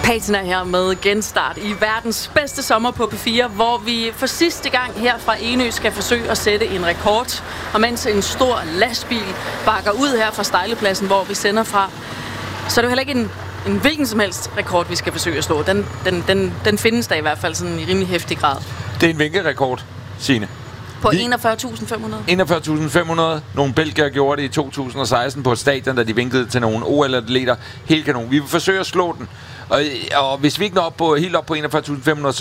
Patina her med genstart i verdens bedste sommer på P4, hvor vi for sidste gang her fra Enø skal forsøge at sætte en rekord. Og mens en stor lastbil bakker ud her fra Stejlepladsen, hvor vi sender fra, så er det jo heller ikke en hvilken som helst rekord, vi skal forsøge at slå. Den findes der i hvert fald sådan i rimelig hæftig grad. Det er en vinkelrekord, Signe. På 41.500. 41.500. Nogle belgier gjorde det i 2016 på et stadion, da de vinkede til nogle OL-atleter. Helt kanon. Vi vil forsøge at slå den. Og hvis vi ikke når helt op på 41.500,